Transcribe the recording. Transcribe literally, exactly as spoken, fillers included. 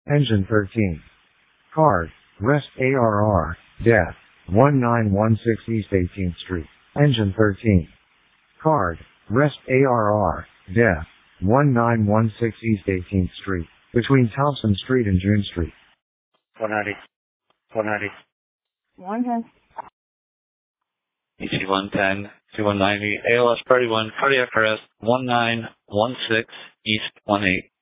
Engine thirteen. Card, Rest A R R, Death, one nine one six East eighteenth Street. Engine thirteen. Card, Rest A R R, Death, one nine one six East eighteenth Street, between Thompson Street and June Street. one ninety. one ninety. one ten. E C one ten, C one ninety, A L S priority one, cardiac arrest, one nine one six East one eight.